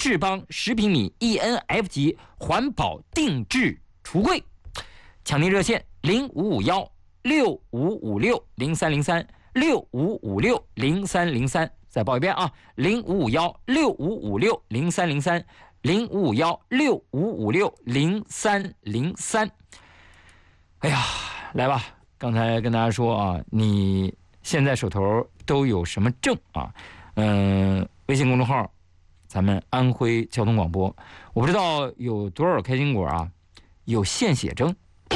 智邦10平米 ENF 级环保定制橱柜，抢订热线05516556030365560303，再报一遍啊，055165560303，055165560303。哎呀，来吧，刚才跟大家说啊，你现在手头都有什么证啊？微信公众号咱们安徽交通广播，我不知道有多少开心果啊有献血证。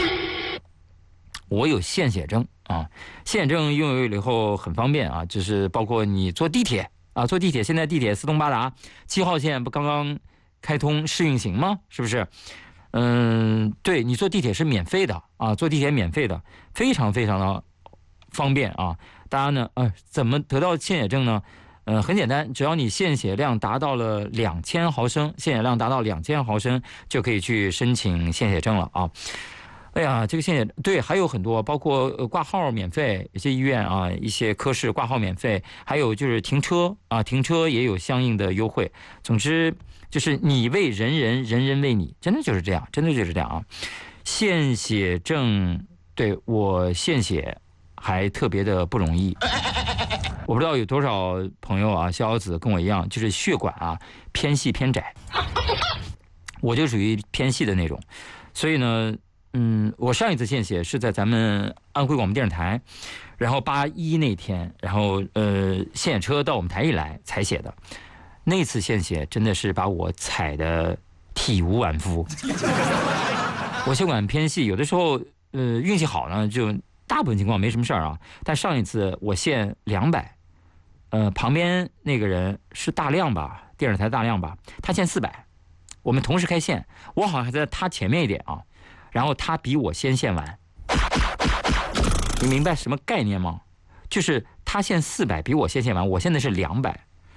我有献血证啊，献血证拥有了以后很方便啊，就是包括你坐地铁啊，坐地铁，现在地铁四通八达，7号线不刚刚开通试运行吗？是不是？对，你坐地铁是免费的啊，坐地铁免费的，非常非常的方便啊。大家呢，怎么得到献血证呢？很简单，只要你献血量达到了2000毫升，献血量达到2000毫升，就可以去申请献血证了啊。哎呀，这个献血对还有很多，包括挂号免费，有些医院啊，一些科室挂号免费，还有就是停车啊，停车也有相应的优惠。总之就是你为人人，人人为你，真的就是这样，真的就是这样啊。献血证，对我献血还特别的不容易。我不知道有多少朋友啊，逍遥子跟我一样，就是血管啊偏细偏窄，我就属于偏细的那种，所以呢。我上一次献血是在咱们安徽广播电视台，然后81那天，然后献血车到我们台里来采血的。那次献血真的是把我踩得体无完肤。我血管偏细，有的时候运气好呢，就大部分情况没什么事儿啊。但上一次我献200，旁边那个人是大亮吧，电视台大亮吧，他献400，我们同时开线，我好像还在他前面一点啊。然后他比我先献完，你明白什么概念吗？就是他献400比我先献完，我现在是200，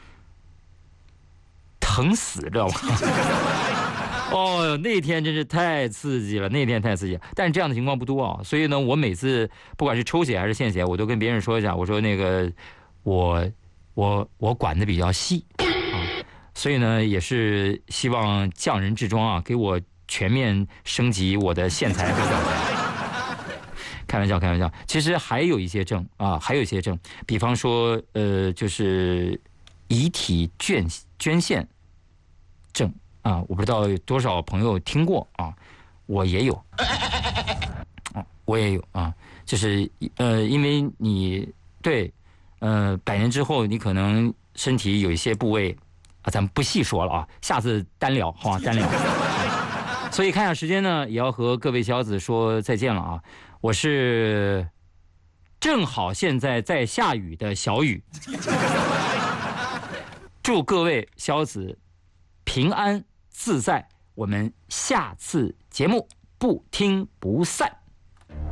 疼死，知道吧？哦，那天真是太刺激了，那天太刺激了。但是这样的情况不多啊，所以呢，我每次不管是抽血还是献血，我都跟别人说一下，我说那个我管的比较细啊，所以呢，也是希望匠人制装啊，给我全面升级我的线材和教材。开玩笑，开玩笑。其实还有一些证啊，还有一些证，比方说就是遗体捐献证啊，我不知道有多少朋友听过啊，我也有啊，我也有啊，就是因为你对100年之后，你可能身体有一些部位啊，咱们不细说了啊，下次单聊好吧，单聊。所以看下时间呢，也要和各位小子说再见了啊！我是正好现在在下雨的小雨，祝各位小子平安自在，我们下次节目不听不散。